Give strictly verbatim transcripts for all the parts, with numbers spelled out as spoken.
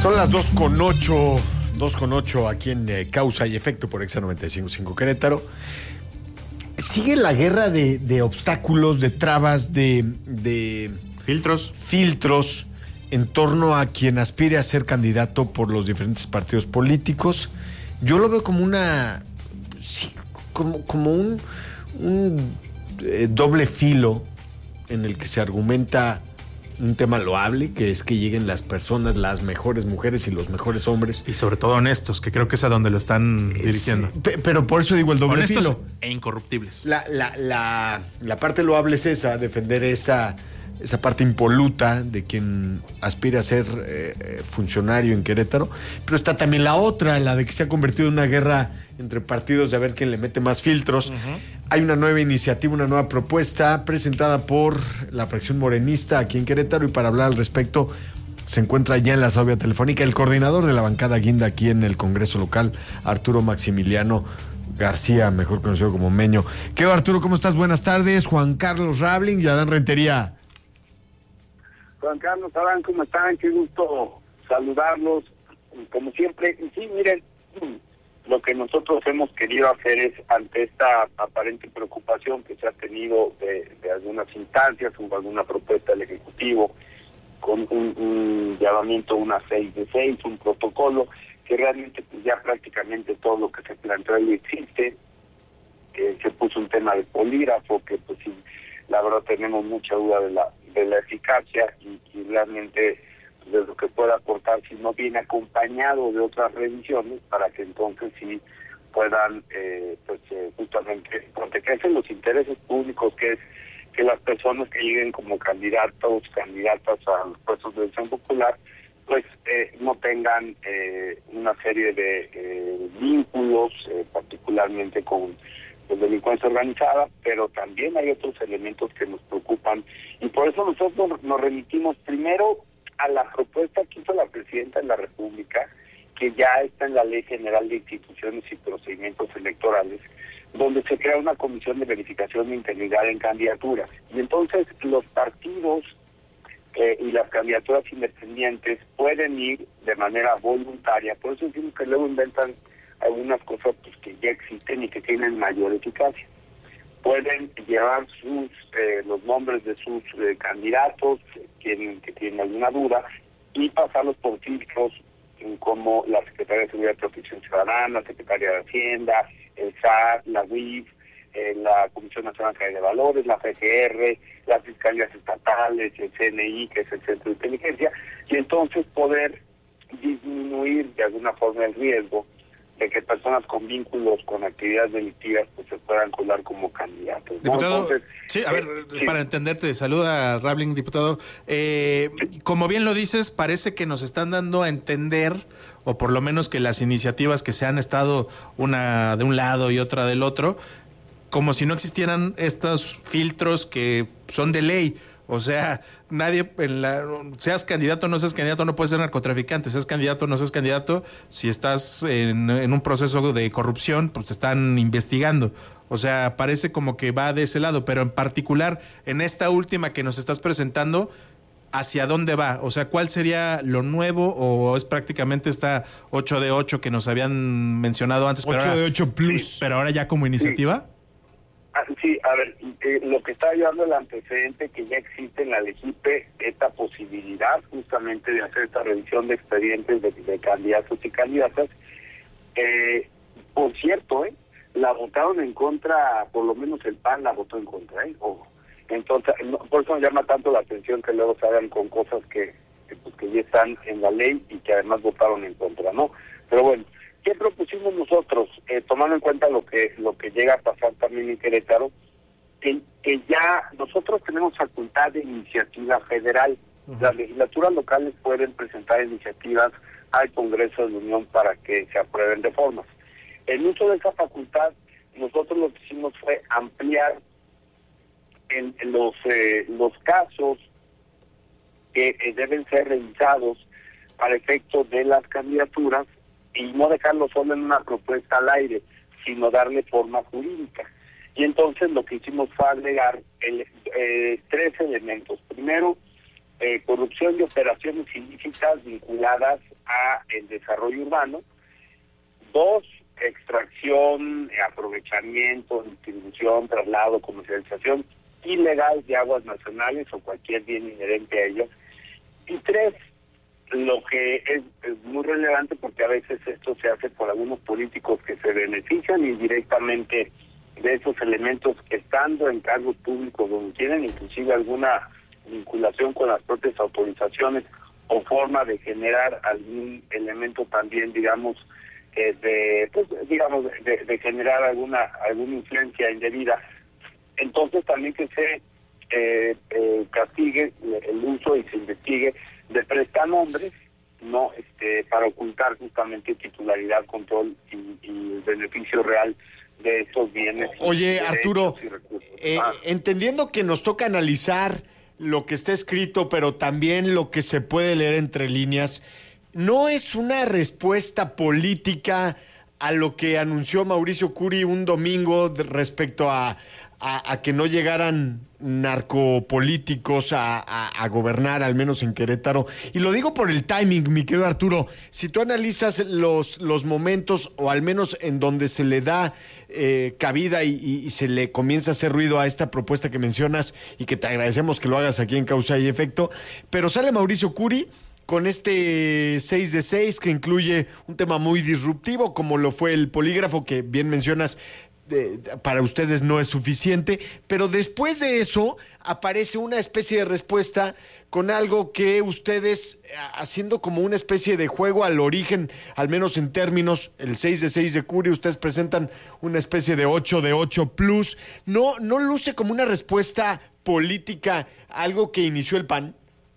Son las dos con ocho, dos con ocho aquí en eh, Causa y Efecto por Exa noventa y cinco punto cinco Querétaro. Sigue la guerra de, de obstáculos, de trabas, de, de filtros. filtros en torno a quien aspire a ser candidato por los diferentes partidos políticos. Yo lo veo como una, sí, como, como un, un eh, doble filo en el que se argumenta un tema loable, que es que lleguen las personas, las mejores mujeres y los mejores hombres. Y sobre todo honestos, que creo que es a donde lo están Es, dirigiendo. Pero por eso digo el doble honestos filo. e incorruptibles. La, la, la, la parte loable es esa, defender esa, esa parte impoluta de quien aspira a ser eh, funcionario en Querétaro, pero está también la otra, la de que se ha convertido en una guerra entre partidos de a ver quién le mete más filtros. Uh-huh. Hay una nueva iniciativa, una nueva propuesta presentada por la fracción morenista aquí en Querétaro, y para hablar al respecto se encuentra ya en la sala telefónica el coordinador de la bancada guinda aquí en el Congreso local, Arturo Maximiliano García, mejor conocido como Meño. ¿Qué, Arturo? ¿Cómo estás? Buenas tardes. Juan Carlos Rabling y Adán Rentería. Juan Carlos, Adán, ¿cómo están? Qué gusto saludarlos, como siempre. Y sí, miren, lo que nosotros hemos querido hacer es, ante esta aparente preocupación que se ha tenido de, de algunas instancias o alguna propuesta del Ejecutivo, con un, un llamamiento, una seis de seis, un protocolo, que realmente pues, ya prácticamente todo lo que se planteó ahí existe, que se puso un tema de polígrafo, que pues sí, la verdad tenemos mucha duda de la de la eficacia y, y realmente de lo que pueda aportar si no viene acompañado de otras revisiones, para que entonces sí puedan eh, pues eh, justamente protegerse los intereses públicos, que es que las personas que lleguen como candidatos, candidatas a los puestos de elección popular, pues eh, no tengan eh, una serie de eh, vínculos, eh, particularmente con pues, delincuencia organizada, pero también hay otros elementos que nos preocupan, y por eso nosotros nos remitimos primero a la propuesta que hizo la Presidenta de la República, que ya está en la Ley General de Instituciones y Procedimientos Electorales, donde se crea una comisión de verificación de integridad en candidaturas. Y entonces los partidos eh, y las candidaturas independientes pueden ir de manera voluntaria. Por eso decimos que luego inventan algunas cosas pues, que ya existen y que tienen mayor eficacia. Pueden llevar sus eh, los nombres de sus eh, candidatos que tienen, que tienen alguna duda, y pasarlos por filtros como la Secretaría de Seguridad y Protección Ciudadana, la Secretaría de Hacienda, el S A T, la U I F, eh, la Comisión Nacional de Valores, la F G R, las fiscalías estatales, el C N I, que es el Centro de Inteligencia, y entonces poder disminuir de alguna forma el riesgo de que personas con vínculos con actividades delictivas pues se puedan colar como candidatos, ¿no? Diputado, Entonces, sí, a ver, eh, sí. para entenderte, saluda Rabling, diputado. Eh, como bien lo dices, parece que nos están dando a entender, o por lo menos que las iniciativas que se han estado una de un lado y otra del otro, como si no existieran estos filtros que son de ley. O sea, nadie, en la, seas candidato o no seas candidato, no puedes ser narcotraficante. Seas candidato o no seas candidato, si estás en, en un proceso de corrupción, pues te están investigando. O sea, parece como que va de ese lado, pero en particular, en esta última que nos estás presentando, ¿hacia dónde va? O sea, ¿cuál sería lo nuevo, o es prácticamente esta ocho de ocho que nos habían mencionado antes? ocho de ocho plus. Pero ahora ya como iniciativa. Sí. Ah, sí, a ver, eh, lo que está llevando el antecedente que ya existe en la LEGIPE, esta posibilidad justamente de hacer esta revisión de expedientes de, de candidatos y candidatas. Eh, por cierto, eh, la votaron en contra, por lo menos el P A N la votó en contra, ¿eh? Ojo. Entonces, no, por eso me llama tanto la atención que luego se hagan con cosas que, que, pues, que ya están en la ley y que además votaron en contra, ¿no? Pero bueno, ¿qué propusimos nosotros? Eh, tomando en cuenta lo que lo que llega a pasar también en Querétaro, que, que ya nosotros tenemos facultad de iniciativa federal. Uh-huh. Las legislaturas locales pueden presentar iniciativas al Congreso de la Unión para que se aprueben reformas. El uso de esa facultad, nosotros lo que hicimos fue ampliar en, en los eh, los casos que eh, deben ser revisados para efecto de las candidaturas, y no dejarlo solo en una propuesta al aire, sino darle forma jurídica. Y entonces lo que hicimos fue agregar el, eh, tres elementos. Primero, eh, corrupción y operaciones ilícitas vinculadas a el desarrollo urbano. Dos, extracción, aprovechamiento, distribución, traslado, comercialización ilegal de aguas nacionales o cualquier bien inherente a ellas. Y tres, lo que es, es muy relevante porque a veces esto se hace por algunos políticos que se benefician indirectamente de esos elementos estando en cargos públicos donde tienen inclusive alguna vinculación con las propias autorizaciones o forma de generar algún elemento también, digamos, eh, de, pues, digamos, de, de generar alguna alguna influencia indebida. Entonces también que se eh, eh, castigue el uso y se investigue de prestanombres, no, este, para ocultar justamente titularidad, control y, y el beneficio real de estos bienes. Oye, Arturo, eh, ah. entendiendo que nos toca analizar lo que está escrito, pero también lo que se puede leer entre líneas, ¿no es una respuesta política a lo que anunció Mauricio Curi un domingo de, respecto a, a, a que no llegaran narcopolíticos a, a, a gobernar, al menos en Querétaro? Y lo digo por el timing, mi querido Arturo. Si tú analizas los, los momentos, o al menos en donde se le da eh, cabida y, y, y se le comienza a hacer ruido a esta propuesta que mencionas, y que te agradecemos que lo hagas aquí en Causa y Efecto, pero sale Mauricio Curi con este seis de seis que incluye un tema muy disruptivo, como lo fue el polígrafo, que bien mencionas, eh, para ustedes no es suficiente, pero después de eso aparece una especie de respuesta con algo que ustedes, haciendo como una especie de juego al origen, al menos en términos, el seis de seis de Curi, ustedes presentan una especie de ocho de ocho plus, ¿no, no luce como una respuesta política a algo que inició el P A N?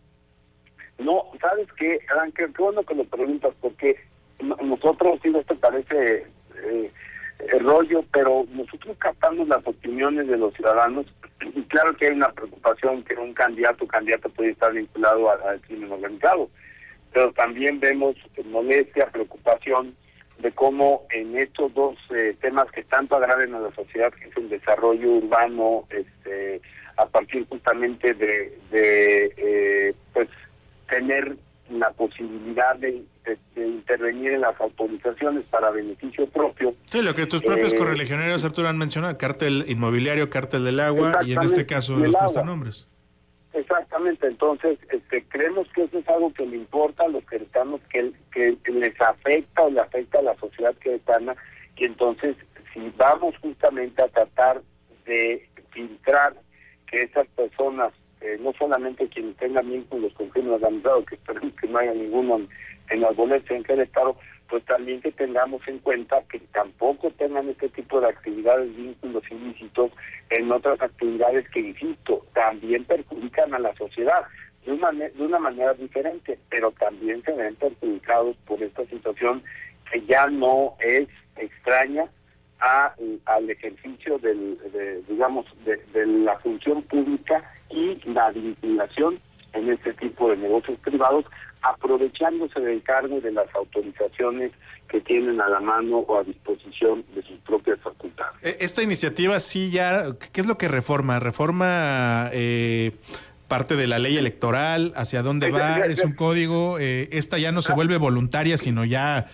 No, ¿sabes qué, Adán? Qué bueno que lo preguntas, porque nosotros, sí, esto parece eh, el rollo, pero nosotros captamos las opiniones de los ciudadanos, y claro que hay una preocupación que un candidato o candidata puede estar vinculado al crimen organizado, pero también vemos molestia, preocupación de cómo en estos dos eh, temas que tanto agraven a la sociedad, que es el desarrollo urbano, este, a partir justamente de, de eh, pues, tener la posibilidad de, de, de intervenir en las autorizaciones para beneficio propio. Sí, lo que tus propios eh, correligionarios, Arturo, han mencionado, cártel inmobiliario, cártel del agua, y en este caso los prestanombres. Exactamente, entonces este, creemos que eso es algo que le importa a los queretanos, que, que les afecta o le afecta a la sociedad queretana, y entonces si vamos justamente a tratar de filtrar que esas personas, Eh, no solamente quienes tengan vínculos con crimen organizado, que esperemos que no haya ninguno en, en las boletas en Querétaro, pues también que tengamos en cuenta que tampoco tengan este tipo de actividades, vínculos ilícitos en otras actividades que, insisto, también perjudican a la sociedad de una, de una manera diferente, pero también se ven perjudicados por esta situación que ya no es extraña A, al ejercicio del, de, digamos, de, de la función pública y la vinculación en este tipo de negocios privados, aprovechándose del cargo de las autorizaciones que tienen a la mano o a disposición de sus propias facultades. Esta iniciativa sí ya, ¿qué es lo que reforma? ¿Reforma eh, parte de la ley electoral? ¿Hacia dónde va? ¿Es un código? Eh, ¿Esta ya no se vuelve voluntaria, sino ya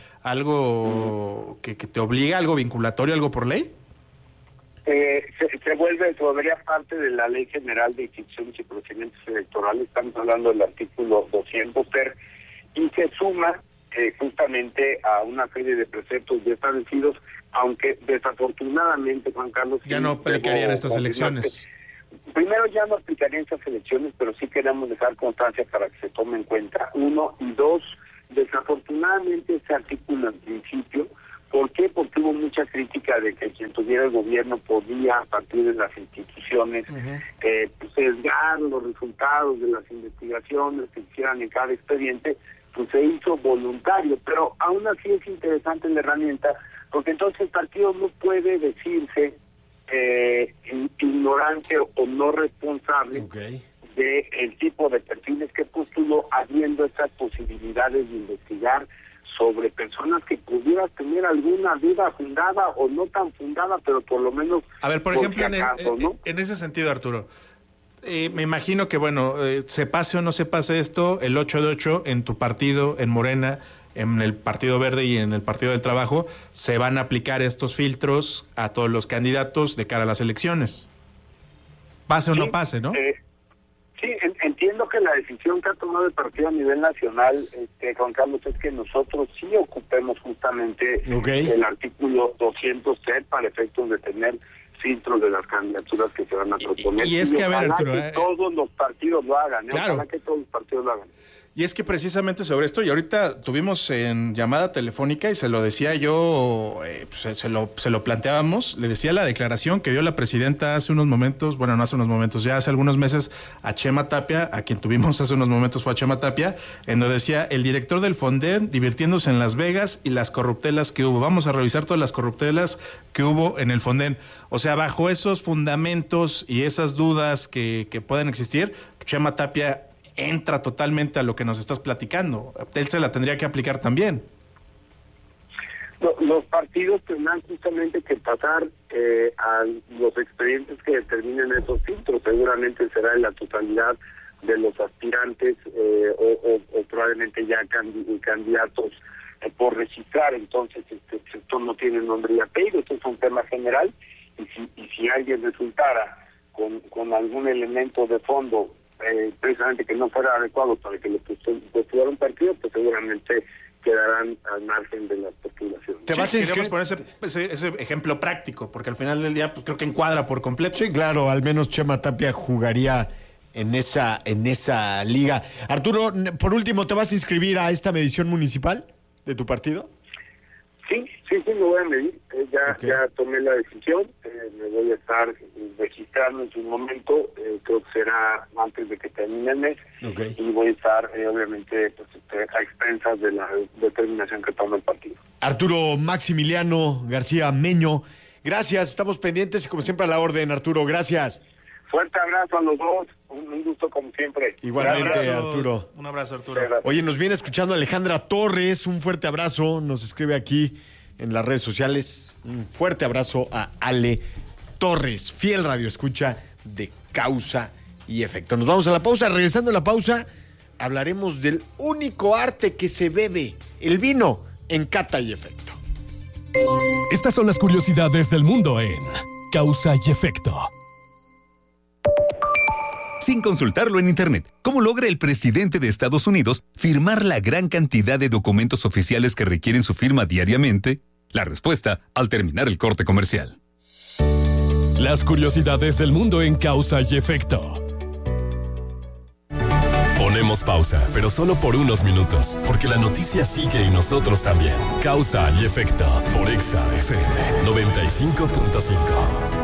algo que, que te obliga, algo vinculatorio, algo por ley? Eh, se, se vuelve, se volvería parte de la Ley General de Instituciones y Procedimientos Electorales, estamos hablando del artículo doscientos ter, y se suma eh, justamente a una serie de preceptos ya establecidos, aunque desafortunadamente, Juan Carlos... Ya no aplicarían estas elecciones. Primero, ya no aplicarían estas elecciones, pero sí queremos dejar constancia para que se tome en cuenta. Uno, y dos, desafortunadamente este artículo en principio, ¿por qué? Porque hubo mucha crítica de que quien tuviera el gobierno podía, a partir de las instituciones, uh-huh. eh, pues, sesgar los resultados de las investigaciones que hicieran en cada expediente, pues se hizo voluntario, pero aún así es interesante la herramienta, porque entonces el partido no puede decirse eh, ignorante o no responsable okay. de el tipo de perfiles que postuló, habiendo estas posibilidades de investigar sobre personas que pudieran tener alguna duda fundada o no tan fundada, pero por lo menos... A ver, por ejemplo, si acaso, en, ¿no? en ese sentido, Arturo, Eh, me imagino que, bueno, eh, se pase o no se pase esto, el ocho de ocho en tu partido, en Morena, en el Partido Verde y en el Partido del Trabajo, se van a aplicar estos filtros a todos los candidatos de cara a las elecciones. Pase o Sí, no pase, ¿no? Eh, sí, en, entiendo que la decisión que ha tomado el partido a nivel nacional, este, Juan Carlos, es que nosotros sí ocupemos justamente Okay. el artículo doscientos C para efectos de tener filtros de las candidaturas que se van a proponer. y es que, a ver, ojalá Arturo, que eh, todos los partidos lo hagan, ¿eh? Claro. Ojalá que todos los partidos lo hagan. Y es que precisamente sobre esto, y ahorita tuvimos en llamada telefónica y se lo decía yo, eh, pues, se, lo, se lo planteábamos, le decía la declaración que dio la presidenta hace unos momentos, bueno, no hace unos momentos, ya hace algunos meses a Chema Tapia, a quien tuvimos hace unos momentos fue a Chema Tapia, en donde decía el director del Fonden divirtiéndose en Las Vegas y las corruptelas que hubo. Vamos a revisar todas las corruptelas que hubo en el Fonden. O sea, bajo esos fundamentos y esas dudas que, que pueden existir, Chema Tapia entra totalmente a lo que nos estás platicando. Él se la tendría que aplicar también. Los partidos tendrán justamente que pasar eh, a los expedientes que determinen esos filtros. Seguramente será en la totalidad de los aspirantes eh, o, o, o probablemente ya candi- candidatos eh, por registrar. Entonces, este, esto no tiene nombre y apellido. Esto es un tema general. Y si, y si alguien resultara con, con algún elemento de fondo Eh, precisamente que no fuera adecuado para que le postulara un partido, pues seguramente quedarán al margen de la postulación. ¿Te vas a Queríamos inscribir? poner ese, ese, ese ejemplo práctico, porque al final del día pues creo que encuadra por completo. Sí, claro, al menos Chema Tapia jugaría en esa, en esa liga. Arturo, por último, ¿te vas a inscribir a esta medición municipal de tu partido? Sí, sí, sí, me voy a medir. Eh, ya, Okay. ya tomé la decisión. Eh, me voy a estar registrando en su momento. Eh, creo que será antes de que termine el mes. Okay. Y voy a estar, eh, obviamente, pues, este, a expensas de la determinación que toma el partido. Arturo Maximiliano García Meño, gracias, estamos pendientes y como siempre a la orden, Arturo, gracias. Fuerte abrazo a los dos. Un, un gusto como siempre. Igualmente, Un abrazo, Arturo. Un abrazo, Arturo. Gracias. Oye, nos viene escuchando Alejandra Torres, un fuerte abrazo, nos escribe aquí en las redes sociales, un fuerte abrazo a Ale Torres, fiel radio escucha de Causa y Efecto. Nos vamos a la pausa, regresando a la pausa, hablaremos del único arte que se bebe, el vino, en Cata y Efecto. Estas son las curiosidades del mundo en Causa y Efecto. Sin consultarlo en Internet, ¿cómo logra el presidente de Estados Unidos firmar la gran cantidad de documentos oficiales que requieren su firma diariamente? La respuesta al terminar el corte comercial. Las curiosidades del mundo en Causa y Efecto. Ponemos pausa, pero solo por unos minutos, porque la noticia sigue y nosotros también. Causa y Efecto por Exa F M noventa y cinco punto cinco.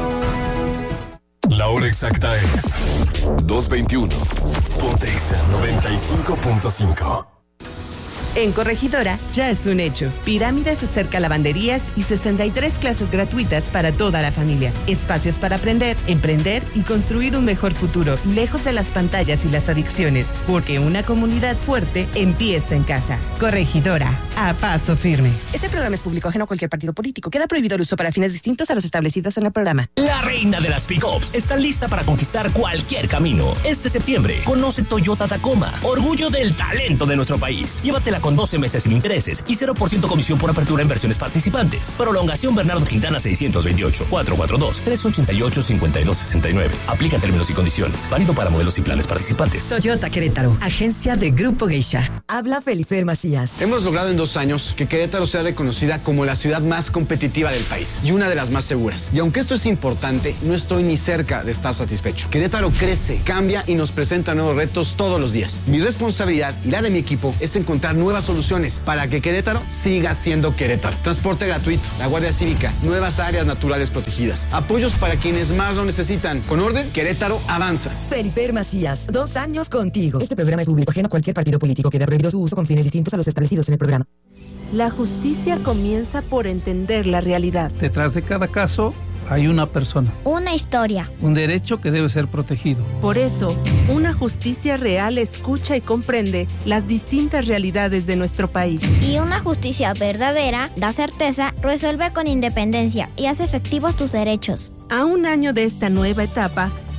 La hora exacta es dos veintiuno. Ponte Exa noventa y cinco punto cinco. En Corregidora ya es un hecho. Pirámides acerca lavanderías y sesenta y tres clases gratuitas para toda la familia. Espacios para aprender, emprender y construir un mejor futuro, lejos de las pantallas y las adicciones. Porque una comunidad fuerte empieza en casa. Corregidora, a paso firme. Este programa es público ajeno a cualquier partido político. Queda prohibido el uso para fines distintos a los establecidos en el programa. La reina de las pick-ups está lista para conquistar cualquier camino. Este septiembre, conoce Toyota Tacoma, orgullo del talento de nuestro país. Llévatela con doce meses sin intereses y cero por ciento comisión por apertura en versiones participantes. Prolongación Bernardo Quintana seiscientos veintiocho, cuatrocientos cuarenta y dos, trescientos ochenta y ocho, cincuenta y dos sesenta y nueve. Aplica términos y condiciones. Válido para modelos y planes participantes. Toyota Querétaro, agencia de Grupo Geisha. Habla Felifer Macías. Hemos logrado en dos años que Querétaro sea reconocida como la ciudad más competitiva del país y una de las más seguras. Y aunque esto es importante, no estoy ni cerca de estar satisfecho. Querétaro crece, cambia y nos presenta nuevos retos todos los días. Mi responsabilidad y la de mi equipo es encontrar nuevas soluciones para que Querétaro siga siendo Querétaro. Transporte gratuito, la Guardia Cívica, nuevas áreas naturales protegidas, apoyos para quienes más lo necesitan. Con orden, Querétaro avanza. Felifer Macías, dos años contigo. Este programa es público ajeno a cualquier partido político. Queda prohibido su uso con fines distintos a los establecidos en el programa. La justicia comienza por entender la realidad. Detrás de cada caso hay una persona. Una historia. Un derecho que debe ser protegido. Por eso, una justicia real escucha y comprende las distintas realidades de nuestro país. Y una justicia verdadera da certeza, resuelve con independencia y hace efectivos tus derechos. A un año de esta nueva etapa,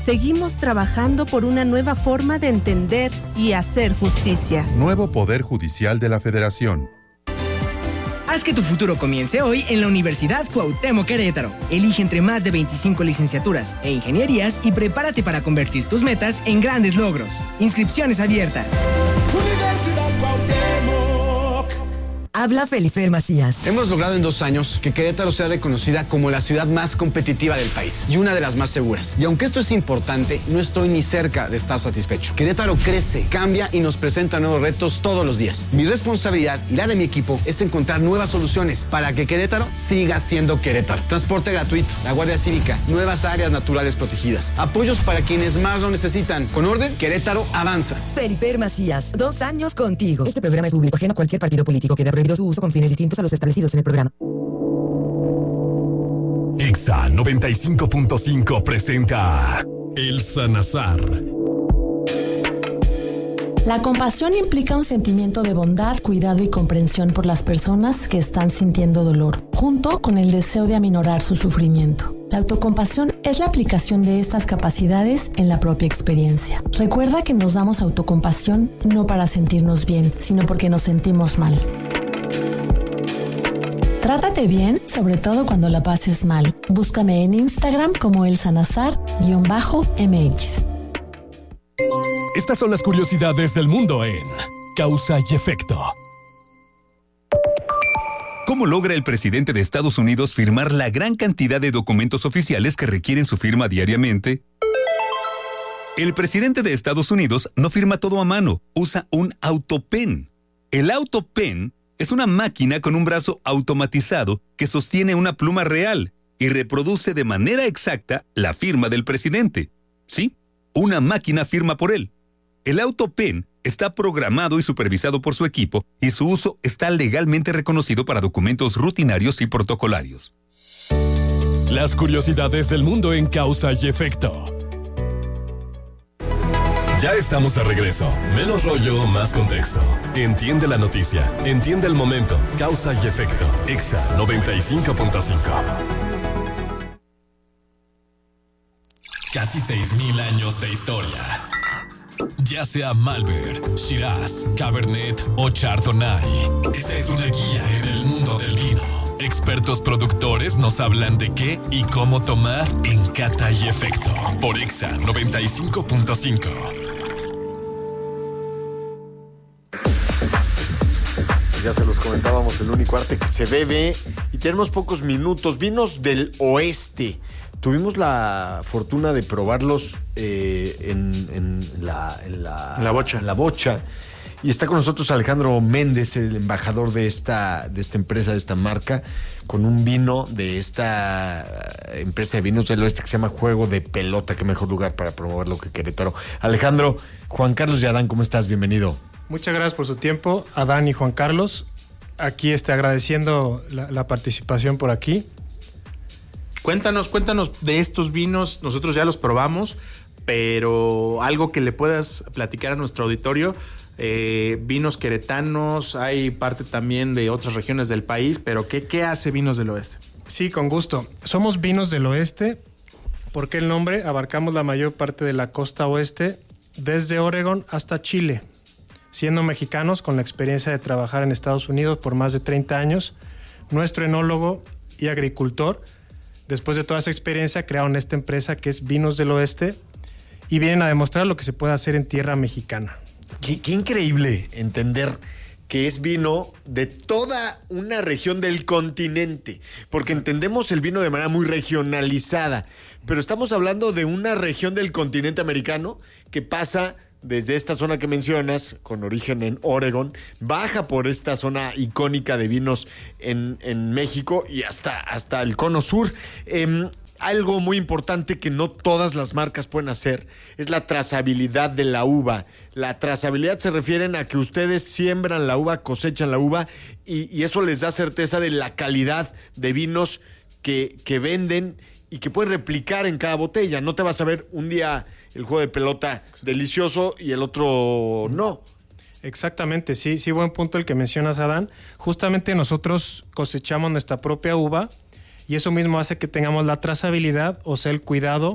seguimos trabajando por una nueva forma de entender y hacer justicia. Nuevo Poder Judicial de la Federación. Haz que tu futuro comience hoy en la Universidad Cuauhtémoc Querétaro. Elige entre más de veinticinco licenciaturas e ingenierías y prepárate para convertir tus metas en grandes logros. Inscripciones abiertas. Universidad Cuauhtémoc. Habla Felifer Macías. Hemos logrado en dos años que Querétaro sea reconocida como la ciudad más competitiva del país y una de las más seguras. Y aunque esto es importante, no estoy ni cerca de estar satisfecho. Querétaro crece, cambia y nos presenta nuevos retos todos los días. Mi responsabilidad y la de mi equipo es encontrar nuevas soluciones para que Querétaro siga siendo Querétaro. Transporte gratuito, la Guardia Cívica, nuevas áreas naturales protegidas, apoyos para quienes más lo necesitan. Con orden, Querétaro avanza. Felifer Macías, dos años contigo. Este programa es público ajeno a cualquier partido político que dé prohibido su uso con fines distintos a los establecidos en el programa. Exa noventa y cinco punto cinco presenta El Sanazar. La compasión implica un sentimiento de bondad, cuidado y comprensión por las personas que están sintiendo dolor, junto con el deseo de aminorar su sufrimiento. La autocompasión es la aplicación de estas capacidades en la propia experiencia. Recuerda que nos damos autocompasión no para sentirnos bien, sino porque nos sentimos mal. Trátate bien, sobre todo cuando la pases mal. Búscame en Instagram como El Sanazar-M X. Estas son las curiosidades del mundo en Causa y Efecto. ¿Cómo logra el presidente de Estados Unidos firmar la gran cantidad de documentos oficiales que requieren su firma diariamente? El presidente de Estados Unidos no firma todo a mano, usa un autopen. El autopen es una máquina con un brazo automatizado que sostiene una pluma real y reproduce de manera exacta la firma del presidente. Sí, una máquina firma por él. El autopen está programado y supervisado por su equipo y su uso está legalmente reconocido para documentos rutinarios y protocolarios. Las curiosidades del mundo en Causa y Efecto. Ya estamos de regreso. Menos rollo, más contexto. Entiende la noticia, entiende el momento. Causa y Efecto. Exa noventa y cinco punto cinco. Casi seis mil años de historia. Ya sea Malbec, Shiraz, Cabernet o Chardonnay, esta es una guía en el mundo del vino. Expertos productores nos hablan de qué y cómo tomar en Cata y Efecto. Por Exa noventa y cinco punto cinco. Ya se los comentábamos, el único arte que se bebe. Y tenemos pocos minutos. Vinos del oeste. Tuvimos la fortuna de probarlos eh, en, en, la, en, la, en la bocha. En la bocha. Y está con nosotros Alejandro Méndez, el embajador de esta, de esta empresa, de esta marca, con un vino de esta empresa de vinos del oeste que se llama Juego de Pelota. Qué mejor lugar para promoverlo que Querétaro. Alejandro, Juan Carlos y Adán, ¿cómo estás? Bienvenido. Muchas gracias por su tiempo, Adán y Juan Carlos. Aquí este, agradeciendo la, la participación por aquí. Cuéntanos, cuéntanos de estos vinos. Nosotros ya los probamos, pero algo que le puedas platicar a nuestro auditorio. Eh, vinos queretanos, hay parte también de otras regiones del país, pero ¿qué, qué hace Vinos del Oeste? Sí, con gusto. Somos Vinos del Oeste. ¿Por qué el nombre? Abarcamos la mayor parte de la costa oeste, desde Oregón hasta Chile, siendo mexicanos con la experiencia de trabajar en Estados Unidos por más de treinta años. Nuestro enólogo y agricultor, después de toda esa experiencia, crearon esta empresa que es Vinos del Oeste y vienen a demostrar lo que se puede hacer en tierra mexicana. Qué, qué increíble entender que es vino de toda una región del continente, porque entendemos el vino de manera muy regionalizada, pero estamos hablando de una región del continente americano que pasa desde esta zona que mencionas, con origen en Oregón, baja por esta zona icónica de vinos en, en México y hasta, hasta el cono sur. Eh, algo muy importante que no todas las marcas pueden hacer es la trazabilidad de la uva. La trazabilidad se refiere a que ustedes siembran la uva, cosechan la uva y, y eso les da certeza de la calidad de vinos que, que venden y que puedes replicar en cada botella. No te vas a ver un día el juego de pelota delicioso y el otro no. Exactamente, sí, sí, buen punto el que mencionas, Adán. Justamente nosotros cosechamos nuestra propia uva y eso mismo hace que tengamos la trazabilidad, o sea, el cuidado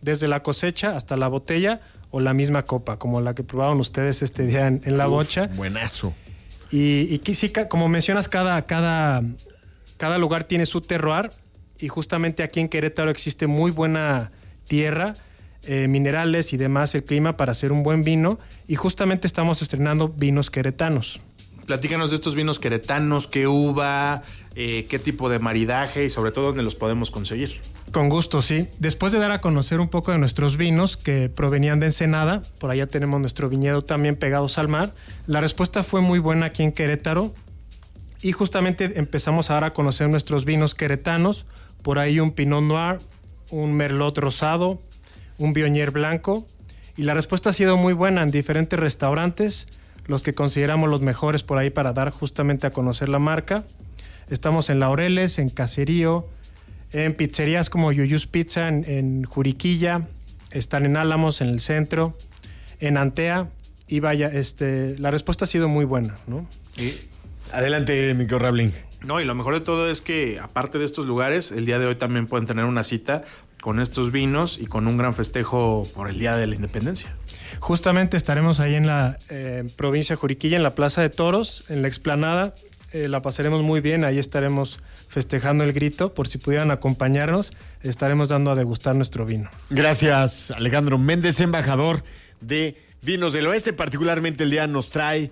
desde la cosecha hasta la botella o la misma copa, como la que probaron ustedes este día en, en la Uf, bocha. Buenazo. Y, y sí, como mencionas, cada, cada, cada lugar tiene su terroir y justamente aquí en Querétaro existe muy buena tierra, eh, minerales y demás, el clima para hacer un buen vino, y justamente estamos estrenando vinos queretanos. Platícanos de estos vinos queretanos, qué uva, eh, qué tipo de maridaje y sobre todo dónde los podemos conseguir. Con gusto, sí. Después de dar a conocer un poco de nuestros vinos que provenían de Ensenada, por allá tenemos nuestro viñedo también pegados al mar, la respuesta fue muy buena aquí en Querétaro y justamente empezamos a dar a conocer nuestros vinos queretanos, por ahí un Pinot Noir, un Merlot rosado, un Viognier blanco, y la respuesta ha sido muy buena en diferentes restaurantes, los que consideramos los mejores por ahí para dar justamente a conocer la marca. Estamos en Laureles, en Caserío, en pizzerías como Yuyus Pizza en, en Juriquilla, están en Álamos, en el centro, en Antea, y vaya, este, la respuesta ha sido muy buena, ¿no? Y adelante, Mico Rabling. No, y lo mejor de todo es que, aparte de estos lugares, el día de hoy también pueden tener una cita con estos vinos y con un gran festejo por el Día de la Independencia. Justamente estaremos ahí en la eh, provincia de Juriquilla, en la Plaza de Toros, en la explanada. Eh, la pasaremos muy bien, ahí estaremos festejando el grito. Por si pudieran acompañarnos, estaremos dando a degustar nuestro vino. Gracias, Alejandro Méndez, embajador de Vinos del Oeste. Particularmente el día nos trae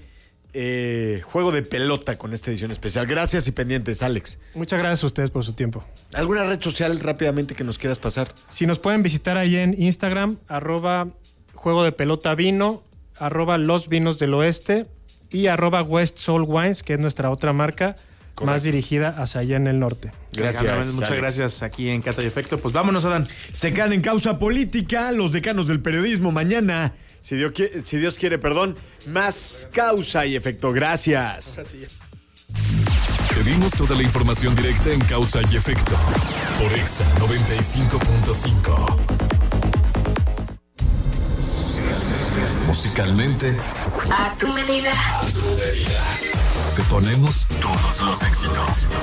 eh, juego de pelota con esta edición especial. Gracias y pendientes, Alex. Muchas gracias a ustedes por su tiempo. ¿Alguna red social rápidamente que nos quieras pasar? Si nos pueden visitar ahí en Instagram, arroba juego de pelota vino, arroba los vinos del oeste y arroba West Soul Wines, que es nuestra otra marca. Correcto. Más dirigida hacia allá en el norte. Gracias. Muchas Alex. Gracias aquí en Cata y Efecto. Pues vámonos, Adán. Se quedan en Causa Política los decanos del periodismo. Mañana, si Dios quiere, si Dios quiere perdón, más Causa y Efecto. Gracias. Te dimos toda la información directa en Causa y Efecto por Exa noventa y cinco punto cinco. Musicalmente, a tu medida. a tu medida. Te ponemos todos los éxitos.